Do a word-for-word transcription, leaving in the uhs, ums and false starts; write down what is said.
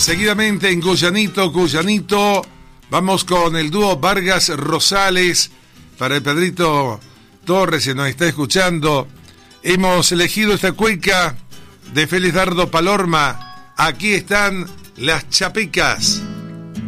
Seguidamente en Cuyanito, Cuyanito, vamos con el dúo Vargas Rosales. Para el Pedrito Torres, se nos está escuchando. Hemos elegido esta cueca de Félix Dardo Palorma. Aquí están las Chapicas.